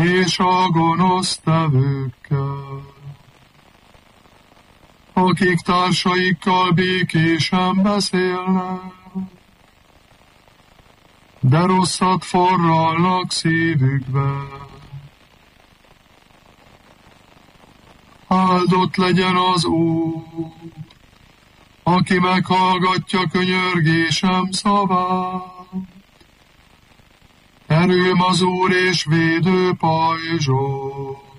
és a gonosztevőkkel, akik társaikkal békésen beszélnek, de rosszat forralnak szívükbe. Áldott legyen az Úr, aki meghallgatja könyörgésem szavát. Erőm az Úr és védő pajzsom.